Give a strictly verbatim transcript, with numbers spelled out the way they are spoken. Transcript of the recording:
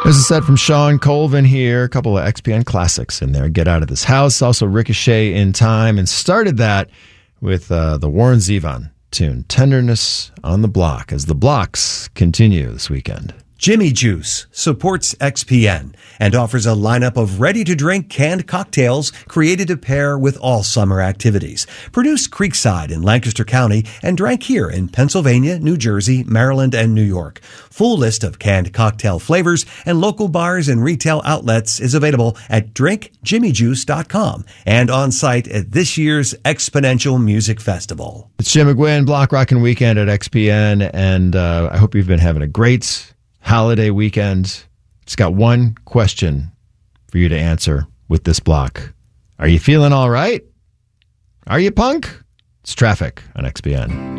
There's a set from Sean Colvin here. A couple of X P N classics in there. Get Out of This House. Also Ricochet, In Time. And started that with uh, the Warren Zevon tune, Tenderness on the Block, as the blocks continue this weekend. Jimmy Juice supports X P N and offers a lineup of ready-to-drink canned cocktails created to pair with all summer activities. Produced Creekside in Lancaster County and drank here in Pennsylvania, New Jersey, Maryland, and New York. Full list of canned cocktail flavors and local bars and retail outlets is available at drink jimmy juice dot com and on site at this year's Exponential Music Festival. It's Jim McGuinn, Block Rockin' Weekend at X P N, and uh, I hope you've been having a great holiday weekend. Just got one question for you to answer with this block. Are you feeling all right? Are you punk? It's Traffic on X P N.